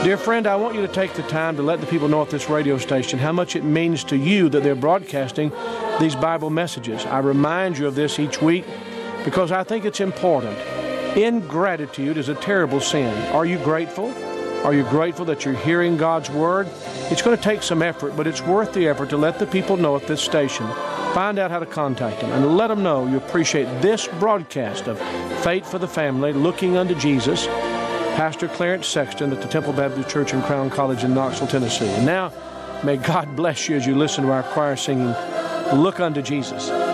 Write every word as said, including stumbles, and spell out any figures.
Dear friend, I want you to take the time to let the people know at this radio station how much it means to you that they're broadcasting these Bible messages. I remind you of this each week because I think it's important. Ingratitude is a terrible sin. Are you grateful? Are you grateful that you're hearing God's Word? It's going to take some effort, but it's worth the effort to let the people know at this station. Find out how to contact them and let them know you appreciate this broadcast of Faith for the Family, Looking unto Jesus. Pastor Clarence Sexton at the Temple Baptist Church in Crown College in Knoxville, Tennessee. And now, may God bless you as you listen to our choir singing, Look unto Jesus.